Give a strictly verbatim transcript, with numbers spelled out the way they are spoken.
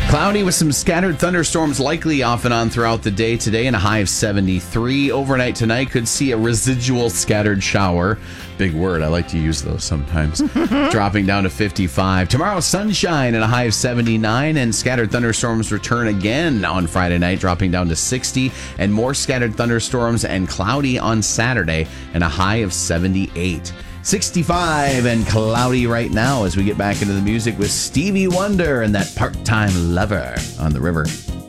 Cloudy with some scattered thunderstorms likely off and on throughout the day today, and a high of seventy-three. Overnight tonight could see a residual scattered shower. Big word. I like to use those sometimes. Dropping down to fifty-five. Tomorrow, sunshine and a high of seventy-nine, and scattered thunderstorms return again on Friday night, dropping down to sixty, and more scattered thunderstorms and cloudy on Saturday, and a high of seventy-eight. sixty-five and cloudy right now as we get back into the music with Stevie Wonder and that part-time lover on the river.